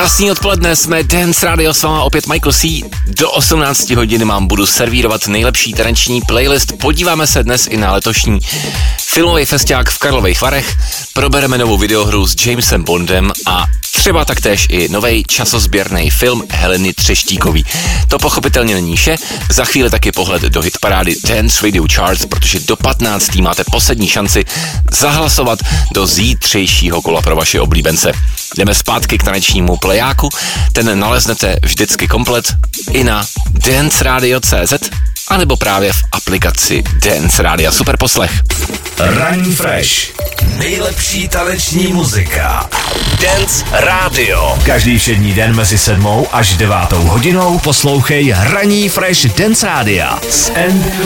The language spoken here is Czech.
Krásný odpoledne, jsme Dance Radio, s váma opět Michael C. Do 18 hodin vám budu servírovat nejlepší taneční playlist. Podíváme se dnes i na letošní filmový festiák v Karlových Varech, probereme novou videohru s Jamesem Bondem a třeba taktéž i novej časozběrný film Heleny Třeštíkový. To pochopitelně není vše, za chvíli taky pohled do hitparády Dance Radio Charts, protože do 15. máte poslední šanci zahlasovat do zítřejšího kola pro vaše oblíbence. Jdeme zpátky k tanečnímu plejáku, ten naleznete vždycky komplet i na danceradio.cz anebo právě v aplikaci Dance Radio. Super poslech. Ranní Fresh. Nejlepší taneční muzika. Dance Radio. Každý všední den mezi 7 až 9 hodinou poslouchej Ranní Fresh Dance Radia s